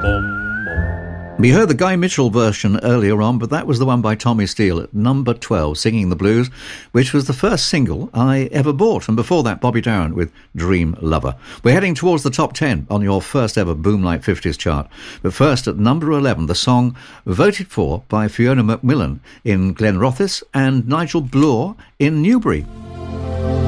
We heard the Guy Mitchell version earlier on, but that was the one by Tommy Steele at number 12, Singing the Blues, which was the first single I ever bought. And before that, Bobby Darin with Dream Lover. We're heading towards the top 10 on your first ever Boomlight 50s chart. But first, at number 11, the song voted for by Fiona McMillan in Glenrothes and Nigel Bloor in Newbury.